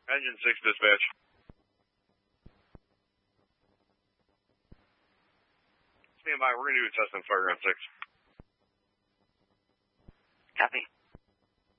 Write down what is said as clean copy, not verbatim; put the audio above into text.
Engine 6 dispatch. Stand by. We're going to do a test on Fireground 6.